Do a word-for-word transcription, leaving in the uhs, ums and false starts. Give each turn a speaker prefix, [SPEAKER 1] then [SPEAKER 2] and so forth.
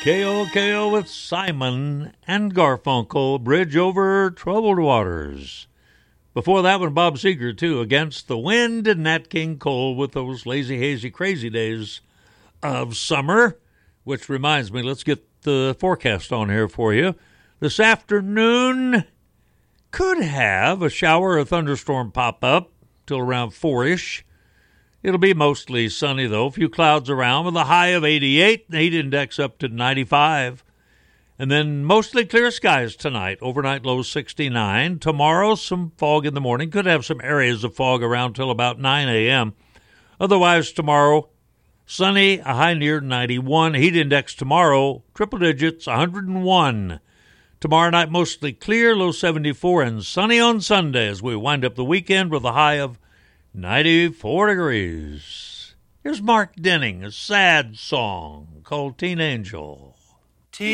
[SPEAKER 1] K O K O with Simon and Garfunkel, Bridge Over Troubled Waters. Before that one, Bob Seger, too, Against the Wind, and Nat King Cole with those lazy, hazy, crazy days of summer. Which reminds me, let's get the forecast on here for you. This afternoon could have a shower or thunderstorm pop up till around four-ish. It'll be mostly sunny, though. A few clouds around with a high of eighty-eight, the heat index up to ninety-five. And then mostly clear skies tonight. Overnight low sixty-nine. Tomorrow, some fog in the morning. Could have some areas of fog around till about nine a.m. Otherwise, tomorrow, sunny, a high near ninety-one. Heat index tomorrow, triple digits, one hundred one. Tomorrow night, mostly clear, low seventy-four, and sunny on Sunday as we wind up the weekend with a high of ninety-four degrees. Here's Mark Denning, a sad song called Teen Angel.